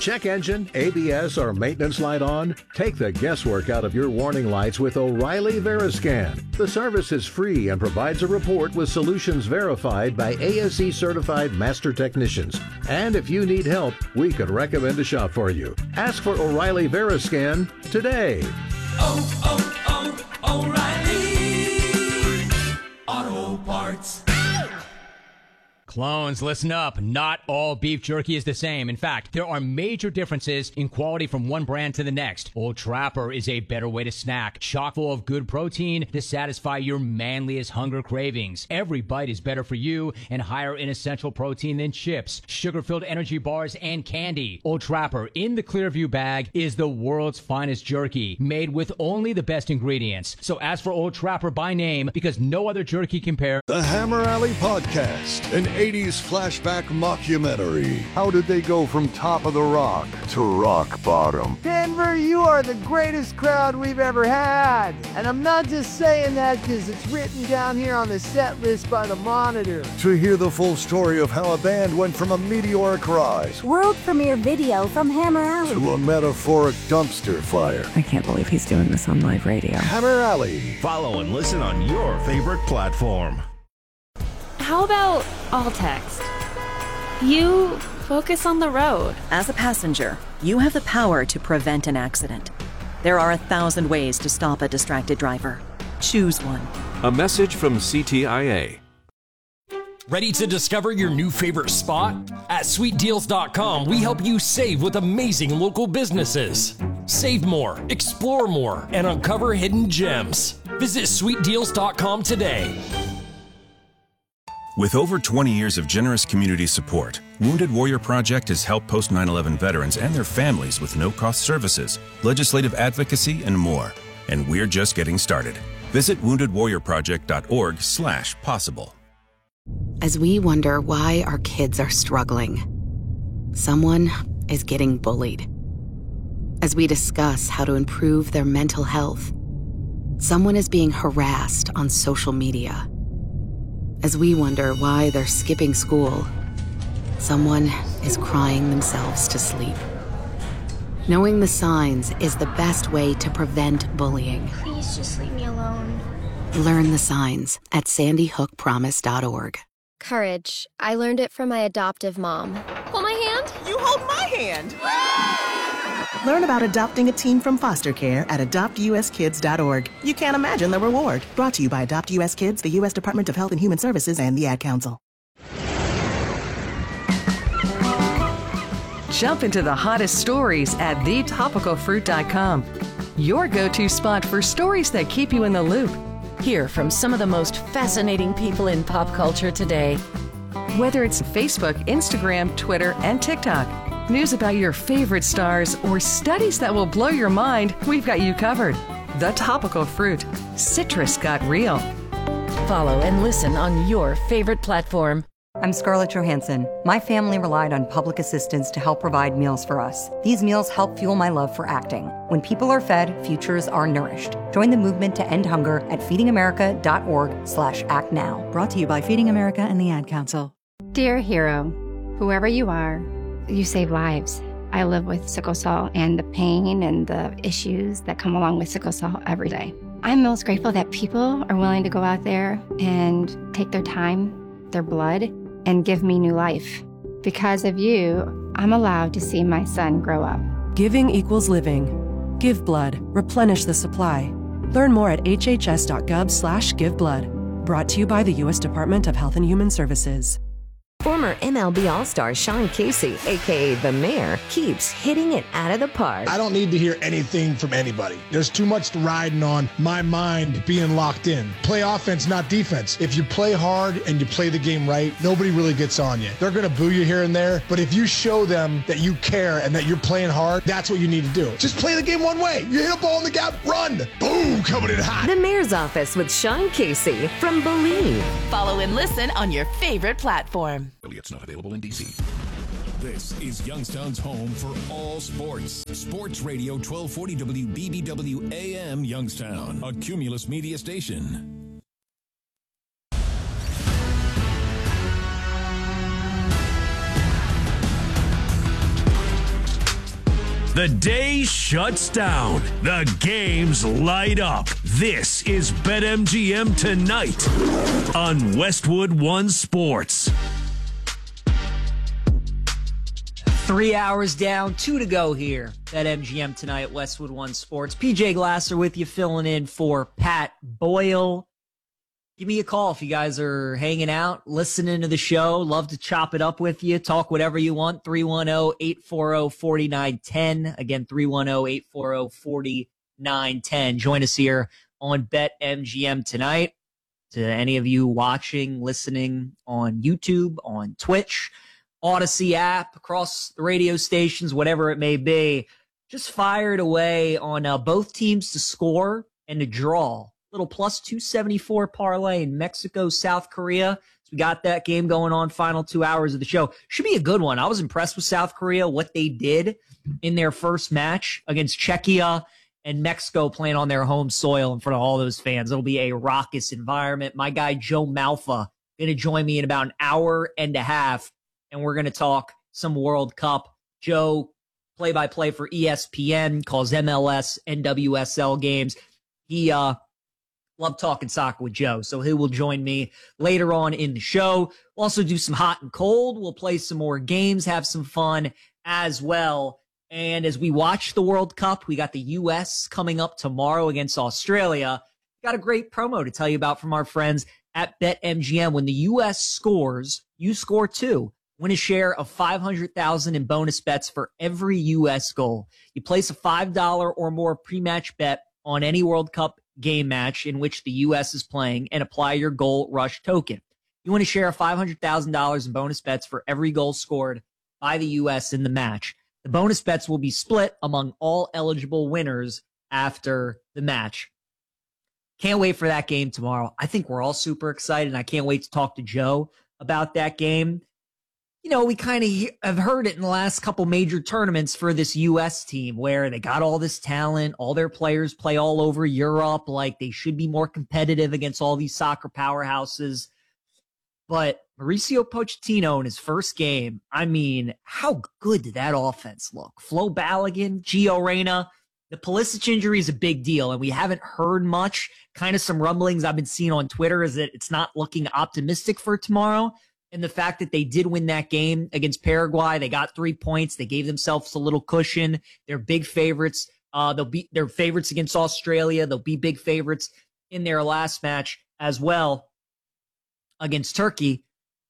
check engine, ABS, or maintenance light on? Take the guesswork out of your warning lights with O'Reilly Veriscan. The service is free and provides a report with solutions verified by ASE certified master technicians. And if you need help, we could recommend a shop for you. Ask for O'Reilly Veriscan today. O'Reilly Auto Parts. Clones, listen up. Not all beef jerky is the same. In fact, there are major differences in quality from one brand to the next. Old Trapper is a better way to snack, chock full of good protein to satisfy your manliest hunger cravings. Every bite is better for you and higher in essential protein than chips, sugar-filled energy bars, and candy. Old Trapper in the Clearview bag is the world's finest jerky, made with only the best ingredients. So ask for Old Trapper by name because no other jerky compares. The Hammer Alley Podcast, an 80s flashback mockumentary. How did they go from top of the rock to rock bottom? Denver, you are the greatest crowd we've ever had. And I'm not just saying that because it's written down here on the set list by the Monitor. To hear the full story of how a band went from a meteoric rise, world premiere video from Hammer Alley, to a metaphoric dumpster fire. I can't believe he's doing this on live radio. Hammer Alley. Follow and listen on your favorite platform. How about all text? You focus on the road. As a passenger, you have the power to prevent an accident. There are 1,000 ways to stop a distracted driver. Choose one. A message from CTIA. Ready to discover your new favorite spot? At SweetDeals.com, we help you save with amazing local businesses. Save more, explore more, and uncover hidden gems. Visit SweetDeals.com today. With over 20 years of generous community support, Wounded Warrior Project has helped post 9/11 veterans and their families with no-cost services, legislative advocacy, and more. And we're just getting started. Visit woundedwarriorproject.org/possible. As we wonder why our kids are struggling, someone is getting bullied. As we discuss how to improve their mental health, someone is being harassed on social media. As we wonder why they're skipping school, someone is crying themselves to sleep. Knowing the signs is the best way to prevent bullying. Please just leave me alone. Learn the signs at sandyhookpromise.org. Courage. I learned it from my adoptive mom. Hold my hand. You hold my hand. Learn about adopting a teen from foster care at adoptuskids.org. You can't imagine the reward. Brought to you by Adopt US Kids, the U.S. Department of Health and Human Services, and the Ad Council. Jump into the hottest stories at thetopicalfruit.com. Your go-to spot for stories that keep you in the loop. Hear from some of the most fascinating people in pop culture today. Whether it's Facebook, Instagram, Twitter, and TikTok, news about your favorite stars, or studies that will blow your mind, we've got you covered. The Topical Fruit. Citrus got real. Follow and listen on your favorite platform. I'm Scarlett Johansson. My family relied on public assistance to help provide meals for us. These meals help fuel my love for acting. When people are fed, futures are nourished. Join the movement to end hunger at feedingamerica.org/actnow. Brought to you by Feeding America and the Ad Council. Dear hero, whoever you are, you save lives. I live with sickle cell and the pain and the issues that come along with sickle cell every day. I'm most grateful that people are willing to go out there and take their time, their blood, and give me new life. Because of you, I'm allowed to see my son grow up. Giving equals living. Give blood. Replenish the supply. Learn more at hhs.gov/giveblood. Brought to you by the U.S. Department of Health and Human Services. Former MLB All-Star Sean Casey, a.k.a. The Mayor, keeps hitting it out of the park. I don't need to hear anything from anybody. There's too much riding on my mind being locked in. Play offense, not defense. If you play hard and you play the game right, nobody really gets on you. They're going to boo you here and there, but if you show them that you care and that you're playing hard, that's what you need to do. Just play the game one way. You hit a ball in the gap, run. Boom, coming in hot. The Mayor's Office with Sean Casey from Believe. Follow and listen on your favorite platform. Affiliates not available in D.C. This is Youngstown's home for all sports. Sports Radio 1240 WBBW AM Youngstown, a Cumulus media station. The day shuts down. The games light up. This is BetMGM Tonight on Westwood One Sports. 3 hours down, 2 to go here. BetMGM Tonight, Westwood One Sports. PJ Glasser with you, filling in for Pat Boyle. Give me a call if you guys are hanging out, listening to the show. Love to chop it up with you. Talk whatever you want. 310-840-4910. Again, 310-840-4910. Join us here on BetMGM Tonight. To any of you watching, listening on YouTube, on Twitch, Odyssey app, across the radio stations, whatever it may be, just fired away on both teams to score and to draw. Little plus 274 parlay in Mexico, South Korea. So we got that game going on, final 2 hours of the show. Should be a good one. I was impressed with South Korea, what they did in their first match against Czechia and Mexico, playing on their home soil in front of all those fans. It'll be a raucous environment. My guy Joe Malfa going to join me in about an hour and a half, and we're going to talk some World Cup. Joe, play-by-play for ESPN, calls MLS, NWSL games. He love talking soccer with Joe, so he will join me later on in the show. We'll also do some hot and cold. We'll play some more games, have some fun as well. And as we watch the World Cup, we got the U.S. coming up tomorrow against Australia. Got a great promo to tell you about from our friends at BetMGM. When the U.S. scores, you score too. Win a share of $500,000 in bonus bets for every U.S. goal. You place a $5 or more pre-match bet on any World Cup game match in which the U.S. is playing and apply your goal rush token. You want to share $500,000 in bonus bets for every goal scored by the U.S. in the match. The bonus bets will be split among all eligible winners after the match. Can't wait for that game tomorrow. I think we're all super excited, and I can't wait to talk to Joe about that game. You know, we kind of have heard it in the last couple major tournaments for this U.S. team where they got all this talent, all their players play all over Europe, like they should be more competitive against all these soccer powerhouses. But Mauricio Pochettino in his first game, I mean, how good did that offense look? Flo Balogun, Gio Reyna. The Pulisic injury is a big deal, and we haven't heard much. Kind of some rumblings I've been seeing on Twitter is that it's not looking optimistic for tomorrow. And the fact that they did win that game against Paraguay, they got 3 points. They gave themselves a little cushion. They're big favorites. They're favorites against Australia. They'll be big favorites in their last match as well against Turkey.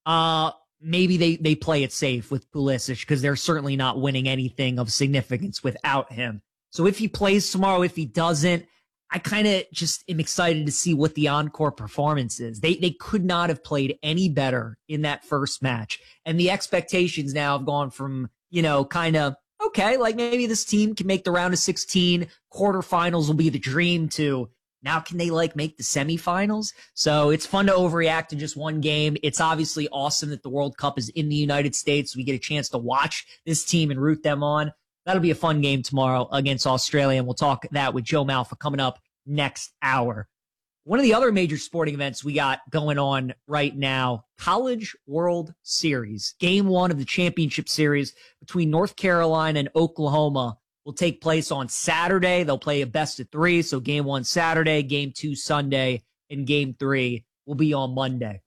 Maybe they play it safe with Pulisic because they're certainly not winning anything of significance without him. So if he plays tomorrow, if he doesn't, I kind of just am excited to see what the encore performance is. They could not have played any better in that first match. And the expectations now have gone from, you know, kind of, okay, like maybe this team can make the round of 16, quarterfinals will be the dream, to now can they like make the semifinals? So it's fun to overreact to just one game. It's obviously awesome that the World Cup is in the United States. We get a chance to watch this team and root them on. That'll be a fun game tomorrow against Australia, and we'll talk that with Joe Malfa coming up next hour. One of the other major sporting events we got going on right now, College World Series. Game 1 of the championship series between North Carolina and Oklahoma will take place on Saturday. They'll play a best of 3, so Game 1 Saturday, Game 2 Sunday, and Game 3 will be on Monday.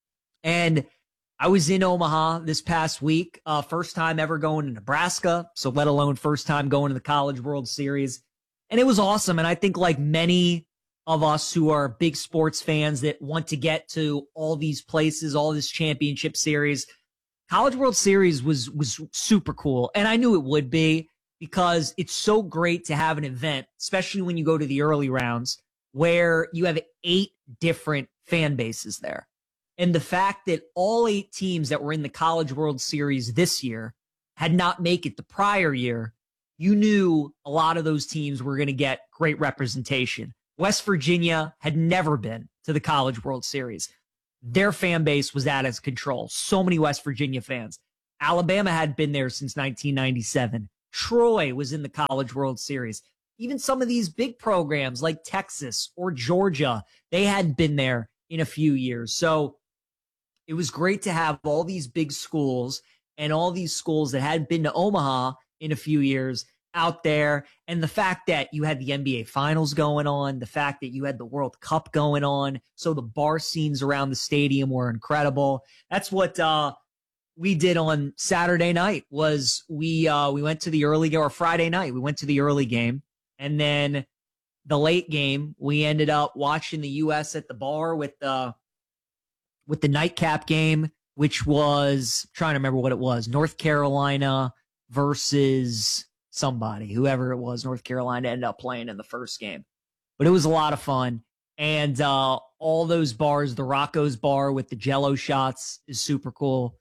And I was in Omaha this past week, first time ever going to Nebraska, so let alone first time going to the College World Series. And it was awesome. And I think like many of us who are big sports fans that want to get to all these places, all this championship series, College World Series was super cool. And I knew it would be because it's so great to have an event, especially when you go to the early rounds, where you have 8 different fan bases there. And the fact that all 8 teams that were in the College World Series this year had not made it the prior year, you knew a lot of those teams were going to get great representation. West Virginia had never been to the College World Series. Their fan base was out of control. So many West Virginia fans. Alabama had been there since 1997. Troy was in the College World Series. Even some of these big programs like Texas or Georgia, they hadn't been there in a few years. So it was great to have all these big schools and all these schools that hadn't been to Omaha in a few years out there. And the fact that you had the NBA Finals going on, the fact that you had the World Cup going on, so the bar scenes around the stadium were incredible. That's what we did on Saturday night. Was we went to the early game, or Friday night we went to the early game, and then the late game we ended up watching the U.S. at the bar with the nightcap game, which was, trying to remember what it was, North Carolina versus somebody, whoever it was. North Carolina ended up playing in the first game, but it was a lot of fun. And all those bars, the Rocco's bar with the Jello shots is super cool.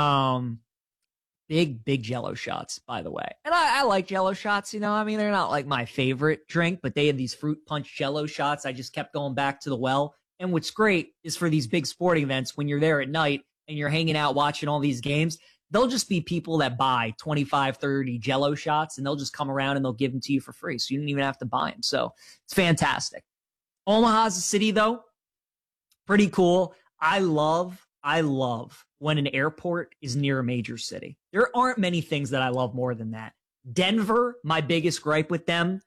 Big Jello shots, by the way. And I like Jello shots, you know. I mean, they're not like my favorite drink, but they had these fruit punch Jello shots. I just kept going back to the well. And what's great is for these big sporting events, when you're there at night and you're hanging out watching all these games, they'll just be people that buy 25, 30 Jello shots, and they'll just come around and they'll give them to you for free. So you don't even have to buy them. So it's fantastic. Omaha's a city, though. Pretty cool. I love when an airport is near a major city. There aren't many things that I love more than that. Denver, my biggest gripe with them,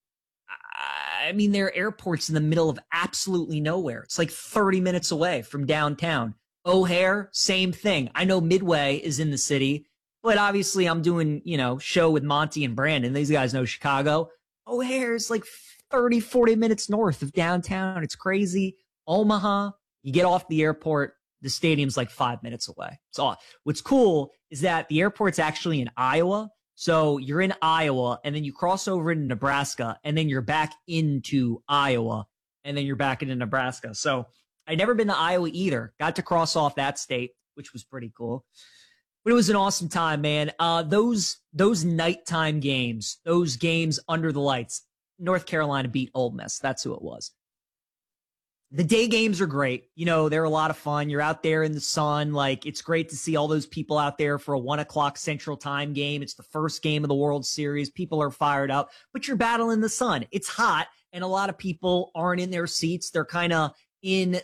I mean, their airport's in the middle of absolutely nowhere. It's like 30 minutes away from downtown. O'Hare, same thing. I know Midway is in the city, but obviously I'm doing, show with Monty and Brandon. These guys know Chicago. O'Hare is like 30, 40 minutes north of downtown. It's crazy. Omaha, you get off the airport, the stadium's like 5 minutes away. So what's cool is that the airport's actually in Iowa. So you're in Iowa, and then you cross over into Nebraska, and then you're back into Iowa, and then you're back into Nebraska. So I'd never been to Iowa either. Got to cross off that state, which was pretty cool. But it was an awesome time, man. Those nighttime games, those games under the lights, North Carolina beat Ole Miss. That's who it was. The day games are great. They're a lot of fun. You're out there in the sun. Like, it's great to see all those people out there for a 1:00 Central Time game. It's the first game of the World Series. People are fired up, but you're battling the sun. It's hot, and a lot of people aren't in their seats. They're kind of in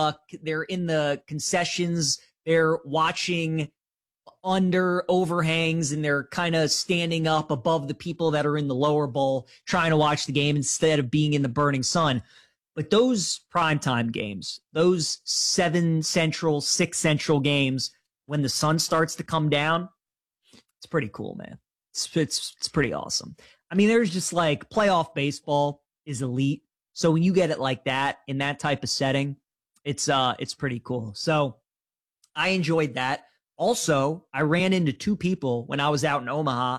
the concessions. They're watching under overhangs, and they're kind of standing up above the people that are in the lower bowl trying to watch the game instead of being in the burning sun. But those primetime games, those 7 Central, 6 Central games, when the sun starts to come down, it's pretty cool, man. It's pretty awesome. I mean, there's just like playoff baseball is elite. So when you get it like that in that type of setting, it's pretty cool. So I enjoyed that. Also, I ran into 2 people when I was out in Omaha.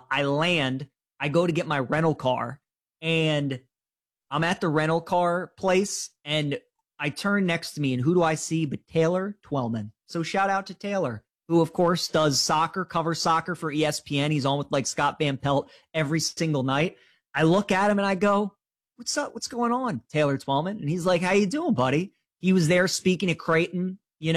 I go to get my rental car, and I'm at the rental car place, and I turn next to me, and who do I see but Taylor Twellman. So shout out to Taylor, who of course does covers soccer for ESPN. He's on with like Scott Van Pelt every single night. I look at him and I go, "What's up? What's going on, Taylor Twellman?" And he's like, "How you doing, buddy?" He was there speaking at Creighton,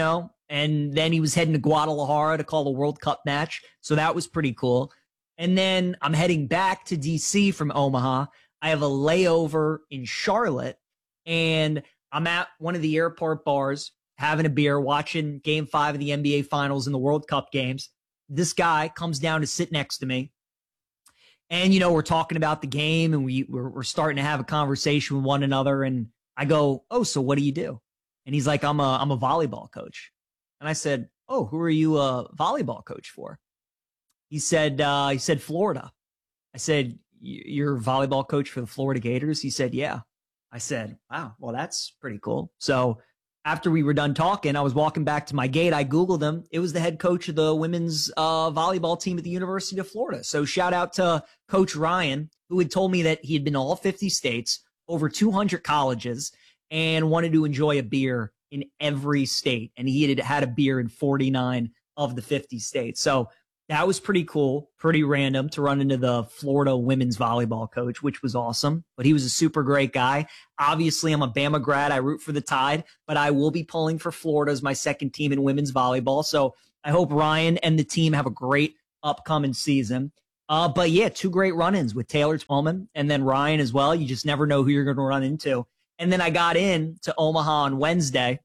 and then he was heading to Guadalajara to call the World Cup match. So that was pretty cool. And then I'm heading back to DC from Omaha. I have a layover in Charlotte, and I'm at one of the airport bars having a beer, watching Game 5 of the NBA Finals and the World Cup games. This guy comes down to sit next to me, and, we're talking about the game, and we're starting to have a conversation with one another, and I go, "Oh, so what do you do?" And he's like, I'm a volleyball coach. And I said, "Oh, who are you a volleyball coach for?" He said Florida. I said, "You're a volleyball coach for the Florida Gators?" He said, "Yeah." I said, "Wow, well, that's pretty cool." So after we were done talking, I was walking back to my gate. I Googled him. It was the head coach of the women's volleyball team at the University of Florida. So shout out to Coach Ryan, who had told me that he had been to all 50 states, over 200 colleges, and wanted to enjoy a beer in every state. And he had a beer in 49 of the 50 states. So that was pretty cool, pretty random to run into the Florida women's volleyball coach, which was awesome. But he was a super great guy. Obviously, I'm a Bama grad. I root for the Tide, but I will be pulling for Florida as my second team in women's volleyball. So I hope Ryan and the team have a great upcoming season. But yeah, 2 great run-ins with Taylor Twellman and then Ryan as well. You just never know who you're going to run into. And then I got in to Omaha on Wednesday,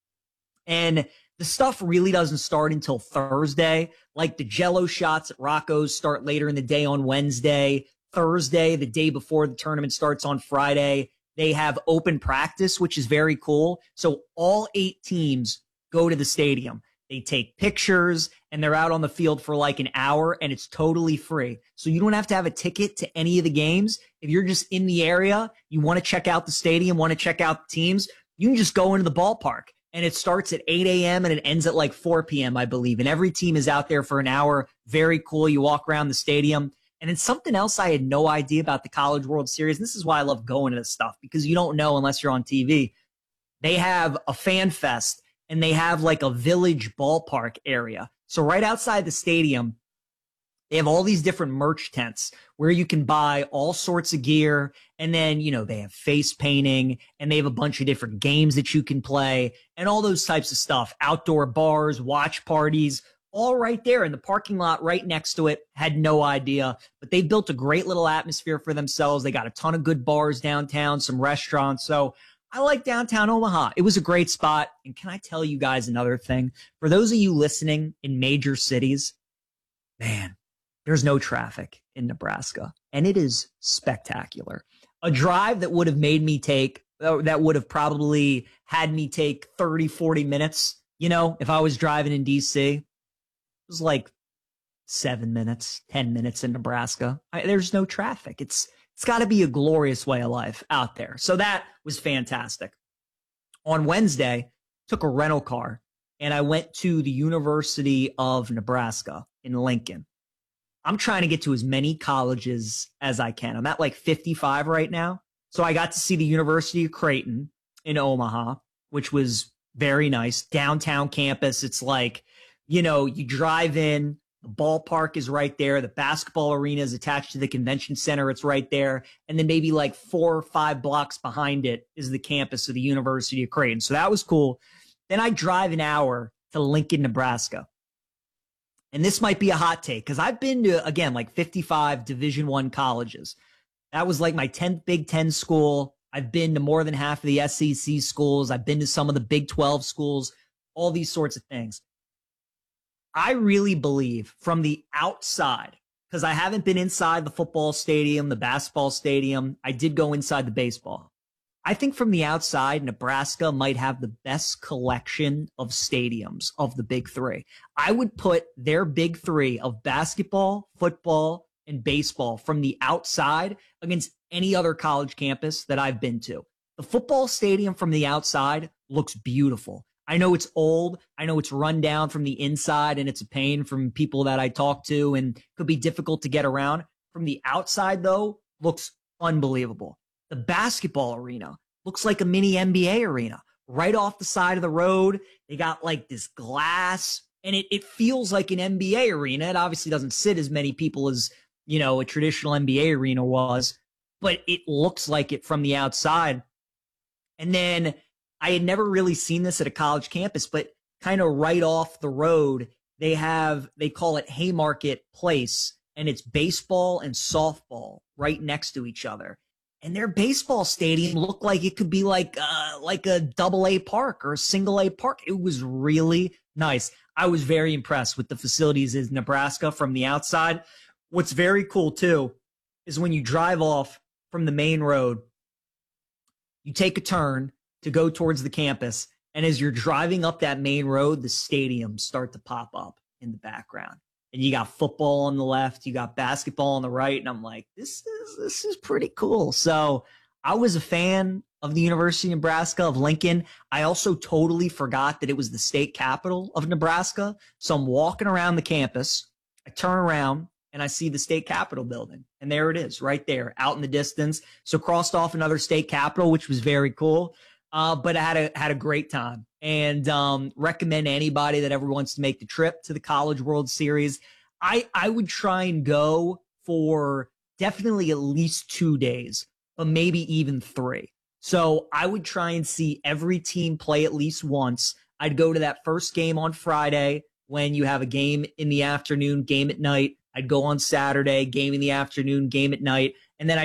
and the stuff really doesn't start until Thursday. Like the Jello shots at Rocco's start later in the day on Wednesday. Thursday, the day before the tournament starts on Friday, they have open practice, which is very cool. So all 8 teams go to the stadium. They take pictures and they're out on the field for like an hour, and it's totally free. So you don't have to have a ticket to any of the games. If you're just in the area, you want to check out the stadium, want to check out the teams, you can just go into the ballpark. And it starts at 8 a.m. and it ends at like 4 p.m., I believe. And every team is out there for an hour. Very cool. You walk around the stadium. And it's something else I had no idea about the College World Series. This is why I love going to this stuff, because you don't know unless you're on TV. They have a fan fest, and they have like a village ballpark area. So right outside the stadium, they have all these different merch tents where you can buy all sorts of gear. And then, they have face painting, and they have a bunch of different games that you can play and all those types of stuff. Outdoor bars, watch parties, all right there in the parking lot right next to it. Had no idea, but they built a great little atmosphere for themselves. They got a ton of good bars downtown, some restaurants. So I like downtown Omaha. It was a great spot. And can I tell you guys another thing? For those of you listening in major cities, man, there's no traffic in Nebraska, and it is spectacular. A drive that would have probably had me take 30, 40 minutes, if I was driving in DC, it was like 7 minutes, 10 minutes in Nebraska. There's no traffic. It's got to be a glorious way of life out there. So that was fantastic. On Wednesday, took a rental car, and I went to the University of Nebraska in Lincoln. I'm trying to get to as many colleges as I can. I'm at like 55 right now. So I got to see the University of Creighton in Omaha, which was very nice. Downtown campus. It's like, you drive in, the ballpark is right there. The basketball arena is attached to the convention center. It's right there. And then maybe like 4 or 5 blocks behind it is the campus of the University of Creighton. So that was cool. Then I drive an hour to Lincoln, Nebraska. And this might be a hot take, because I've been to, again, like 55 Division I colleges. That was like my 10th Big Ten school. I've been to more than half of the SEC schools. I've been to some of the Big 12 schools, all these sorts of things. I really believe from the outside, because I haven't been inside the football stadium, the basketball stadium. I did go inside the baseball. I think from the outside, Nebraska might have the best collection of stadiums of the big three. I would put their big three of basketball, football, and baseball from the outside against any other college campus that I've been to. The football stadium from the outside looks beautiful. I know it's old. I know it's run down from the inside, and it's a pain from people that I talk to and could be difficult to get around. From the outside, though, looks unbelievable. The basketball arena looks like a mini NBA arena right off the side of the road. They got like this glass, and it feels like an NBA arena. It obviously doesn't sit as many people as, a traditional NBA arena was, but it looks like it from the outside. And then I had never really seen this at a college campus, but kind of right off the road, they call it Haymarket Place, and it's baseball and softball right next to each other. And their baseball stadium looked like it could be like a double-A park or a single-A park. It was really nice. I was very impressed with the facilities in Nebraska from the outside. What's very cool, too, is when you drive off from the main road, you take a turn to go towards the campus, and as you're driving up that main road, the stadiums start to pop up in the background. And you got football on the left, you got basketball on the right, and I'm like, this is pretty cool. So I was a fan of the University of Nebraska of Lincoln. I also totally forgot that it was the state capital of Nebraska. So I'm walking around the campus, I turn around, and I see the state capitol building. And there it is, right there, out in the distance. So crossed off another state capitol, which was very cool. But I had a great time, and recommend anybody that ever wants to make the trip to the College World Series. I would try and go for definitely at least 2 days, but maybe even 3. So I would try and see every team play at least once. I'd go to that first game on Friday when you have a game in the afternoon, game at night. I'd go on Saturday, game in the afternoon, game at night. And then